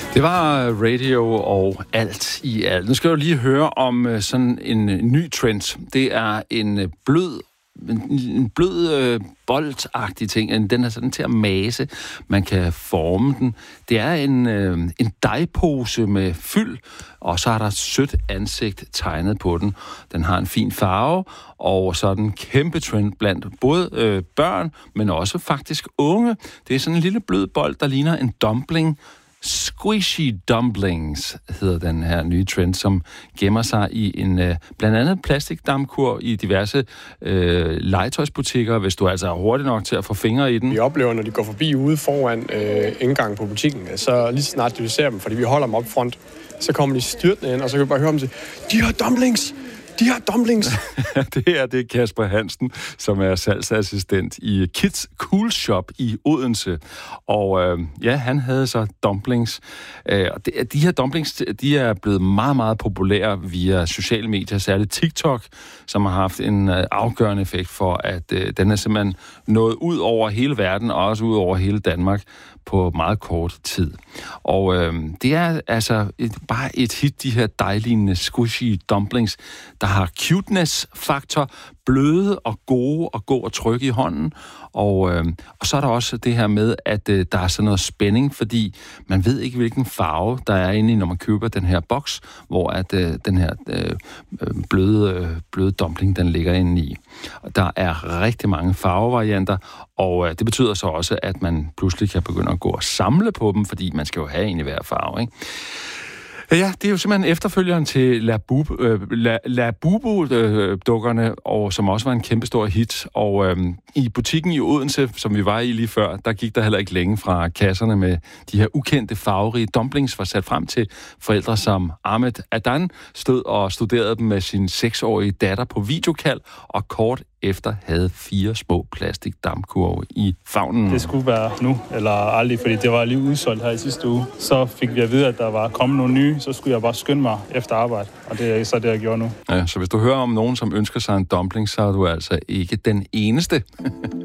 Det var radio og alt i alt. Nu skal du lige høre om sådan en ny trend. Det er en blød boldagtig ting. Den er sådan til at mase. Man kan forme den. Det er en dejpose med fyld, og så er der et sødt ansigt tegnet på den. Den har en fin farve, og så er den kæmpe trend blandt både børn, men også faktisk unge. Det er sådan en lille blød bold, der ligner en dumpling. Squishy dumplings hedder den her nye trend, som gemmer sig i en blandt andet plastikdampkur i diverse legetøjsbutikker, hvis du altså er hurtig nok til at få fingre i den. Vi oplever, når de går forbi ude foran indgangen på butikken, så lige så snart vi ser dem, fordi vi holder dem op front, så kommer de styrtende ind, og så kan vi bare høre dem sige, de har dumplings! De har dumplings! Det er Kasper Hansen, som er salgsassistent i Kids Cool Shop i Odense. Og han havde så dumplings. De her dumplings, de er blevet meget, meget populære via sociale medier, særligt TikTok, som har haft en afgørende effekt for, at den er simpelthen nået ud over hele verden, og også ud over hele Danmark på meget kort tid. Og det er altså bare et hit, de her dejlige squishy dumplings, der har cuteness-faktor, bløde og gode og gå og trykke i hånden. Og så er der også det her med, at der er sådan noget spænding, fordi man ved ikke, hvilken farve der er inde i, når man køber den her boks, hvor at den her bløde dumpling, den ligger inde i. Der er rigtig mange farvevarianter, og det betyder så også, at man pludselig kan begynde at gå og samle på dem, fordi man skal jo have en i hver farve, ikke? Ja, det er jo simpelthen efterfølgeren til Labubu-dukkerne, og som også var en kæmpestor hit. Og i butikken i Odense, som vi var i lige før, der gik der heller ikke længe fra kasserne med de her ukendte farverige dumplings, var sat frem til forældre som Ahmed Adan, stod og studerede dem med sin 6-årige datter på videokald, og kort efter havde 4 små plastikdampkurve i favnen. Det skulle være nu, eller aldrig, fordi det var lige udsolgt her i sidste uge. Så fik vi at vide, at der var kommet nogle nye, så skulle jeg bare skynde mig efter arbejde, og det er så det, jeg gjorde nu. Ja, så hvis du hører om nogen, som ønsker sig en dumpling, så er du altså ikke den eneste.